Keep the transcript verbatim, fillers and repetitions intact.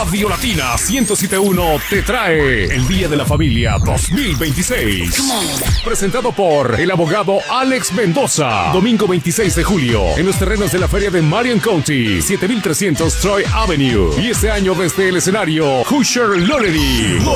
Radio Latina ciento siete punto uno te trae el Día de la Familia dos mil veintiséis. Presentado por el abogado Alex Mendoza. Domingo veintiséis de julio, en los terrenos de la feria de Marion County, siete mil trescientos Troy Avenue. Y este año desde el escenario, Hoosier Lottery.